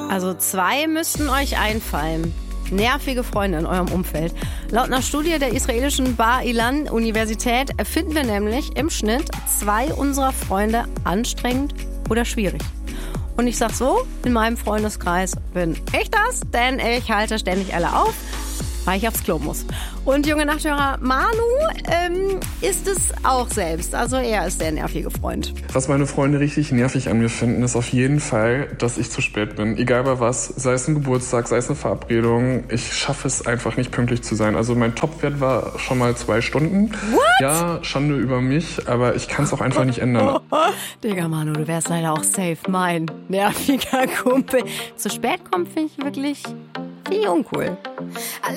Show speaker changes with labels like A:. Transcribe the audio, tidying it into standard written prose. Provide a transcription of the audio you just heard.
A: Also 2 müssten euch einfallen. Nervige Freunde in eurem Umfeld. Laut einer Studie der israelischen Bar-Ilan-Universität finden wir nämlich im Schnitt 2 unserer Freunde anstrengend oder schwierig. Und ich sag so, in meinem Freundeskreis bin ich das, denn ich halte ständig alle auf, weil ich aufs Klo muss. Und junge Nachthörer, Manu ist es auch selbst. Also er ist der nervige Freund.
B: Was meine Freunde richtig nervig an mir finden, ist auf jeden Fall, dass ich zu spät bin. Egal bei was, sei es ein Geburtstag, sei es eine Verabredung. Ich schaffe es einfach nicht, pünktlich zu sein. Also mein Topwert war schon mal 2 Stunden.
A: What?
B: Ja, Schande über mich, aber ich kann es auch einfach nicht ändern.
A: Digga, Manu, du wärst leider auch safe mein nerviger Kumpel. Zu spät kommen finde ich wirklich wie uncool.